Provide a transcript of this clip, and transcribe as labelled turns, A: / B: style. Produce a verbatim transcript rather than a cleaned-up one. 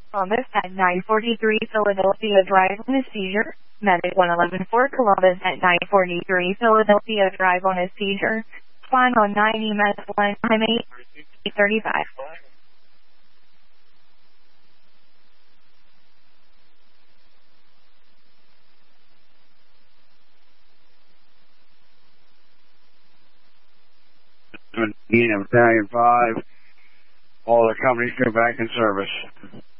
A: Columbus at nine forty-three Philadelphia Drive on a seizure. Medic one eleven for Columbus at nine forty-three Philadelphia Drive on a seizure. Final ninety minutes one time eight thirty-five.
B: Battalion five, all the companies go back in service.